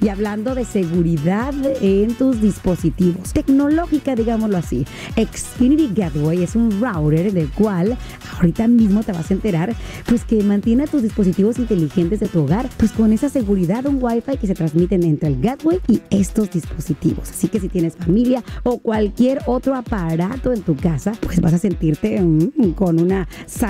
Y hablando de seguridad en tus dispositivos, tecnológica, digámoslo así, Xfinity Gateway es un router del cual ahorita mismo te vas a enterar, pues que mantiene tus dispositivos inteligentes de tu hogar, pues con esa seguridad, un Wi-Fi que se transmiten entre el Gateway y estos dispositivos. Así que si tienes familia o cualquier otro aparato en tu casa, pues vas a sentirte con una